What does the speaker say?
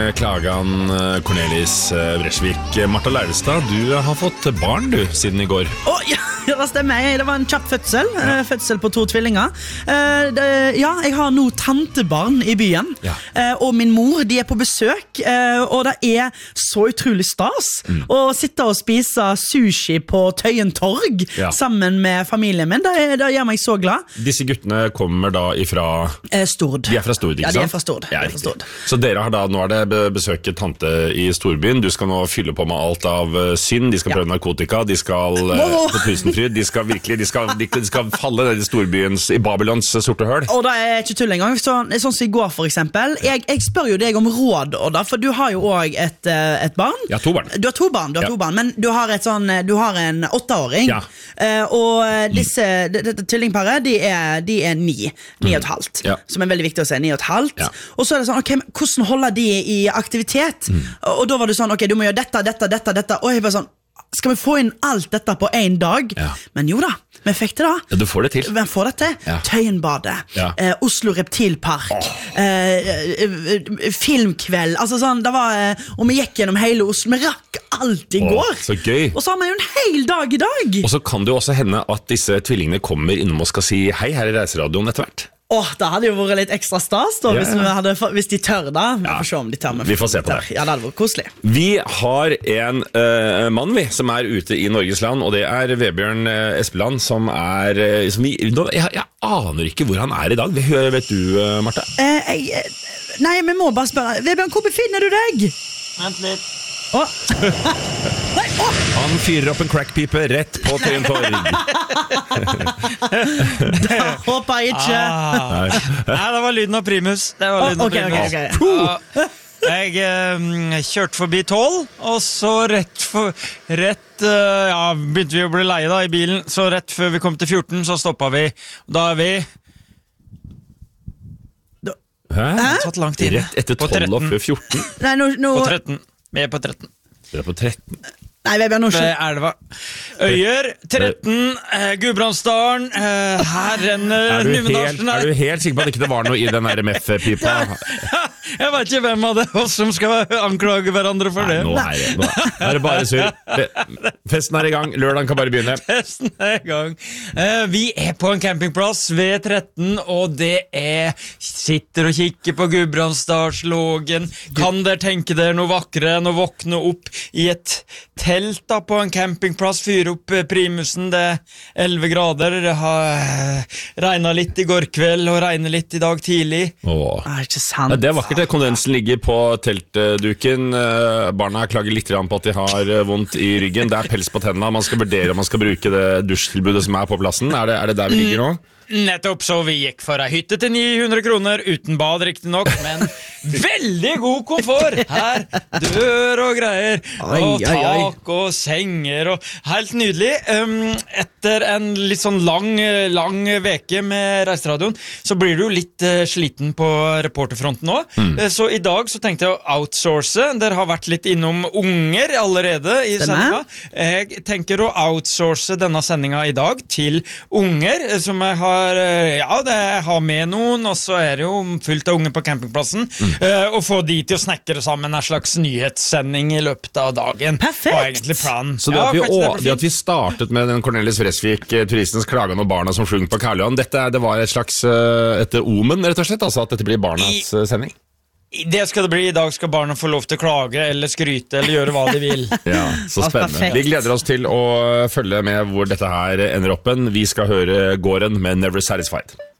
Klagan Cornelis Vreeswijk. Martha Leivestad, du har fått barn du, siden i går. Ja, det stemmer. Det var en kjapp fødsel. Fødsel på 2 tvillinger. Jeg har nå tantebarn i byen. Og min mor, de på besøk. Og det så utrolig stas å sitte og spise sushi på Tøyen Torg sammen med familien min. Det gjør meg så glad. Disse guttene kommer da ifra Stord. De fra Stord, ikke sant? Ja, de fra Stord. Så dere har da, nå det besøket tante i storbyen. Du skal nå fylle på med alt av synd. De skal prøve narkotika. De skal på Tusenfryd. De skal virkelig, de skal falle ned i storbyens, i Babylons sorte høl. Og det ikke tull engang. Sånn som i går, for eksempel. Jeg spør jo deg om råd, Odda, for du har jo også et barn. Ja, 2 barn. Du har 2 barn, men du har en 8-åring. Og dette tvillingparet, de 9,5. Som veldig viktig å si, 9,5. Og så det sånn, ok, hvordan holder de i aktivitet? Og da var det sånn, ok, du må gjøre dette. Og jeg bare sånn, skal vi få inn alt dette på en dag? Men jo da, vi fikk det da. Ja, du får det til. Vi får det til. Tøyenbadet, Oslo Reptilpark, filmkveld, altså sånn, det var, og vi gikk gjennom hele Oslo, vi rakk alt i går. Så gøy. Og så har vi jo en hel dag i dag. Og så kan det jo også hende at disse tvillingene kommer innom og skal si hei her i Reiseradioen etter hvert. Det hadde jo vært litt ekstra stas da, hvis de tør da. Vi får se om de tør. Vi får se på det. Ja, det hadde vært koselig. Vi har en mann som ute i Norges land, og det Vebjørn Espeland, som jeg aner ikke hvor han i dag. Vet du, Martha? Nei, vi må bare spørre. Vebjørn, hvor befinner du deg? Vent litt. Han fyrer opp en crackpipe rett på Tøyen Torg. Det håper jeg ikke. Nei, det var lyden av primus. Jeg kjørte forbi 12, og så begynte vi å bli leie da i bilen. Så rett før vi kom til 14, så stoppet vi. Da vi tatt lang tid. Rett etter 12 og før 14? Nei, på 13. Vi på 13. Dere på 13? Nei, Vebjørn, det Elva. Øyer, 13, Gudbrandsdalen, her renner Numedalsen. Er du helt sikker på at ikke det var noe i den RMF-pipa? Jeg vet ikke hvem av det oss som skal anklage hverandre for det. Nå det bare sur. Festen i gang, lørdagen kan bare begynne. Festen i gang. Vi på en campingplass ved 13, og det sitter og kikker på Gudbrandsdalslågen. Kan dere tenke dere noe vakrere enn å våkne opp i et telt da på en campingplass, fyre opp primusen, det 11 grader, det har regnet litt i går kveld og regnet litt i dag tidlig. Ikke sant. Det vakkert, kondensen ligger på teltduken, barna klager litt på at de har vondt i ryggen, det pels på tennene, man skal vurdere om man skal bruke det dusjtilbudet som på plassen, det der vi ligger nå? Nettopp, så vi gikk for en hytte til 900 kroner, uten bad riktig nok, men veldig god komfort. Her, dør og greier, og tak og senger, og helt nydelig. Etter en litt sånn lang veke med Reiseradioen, så blir du jo litt sliten på reporterfronten også. Så i dag så tenkte jeg å outsource. Dere har vært litt innom unger allerede i sendinga. Jeg tenker å outsource denne sendinga i dag til unger, som jeg har med noen, og så det jo fullt av unge på campingplassen, og få de til å snakke sammen en slags nyhetssending i løpet av dagen. Perfekt! Og egentlig planen. Så det at vi startet med den Cornelis Vreeswijk, turistens klagen og barna som slung på Karljohan, det var et slags et omen, rett og slett, altså at dette blir barnas sending? Det skal det bli. I dag skal barna få lov til å klage eller skryte eller gjøre hva de vil. Ja, så spennende. Vi gleder oss til å følge med hvor dette her ender opp. Vi skal høre Gården med Never Satisfied.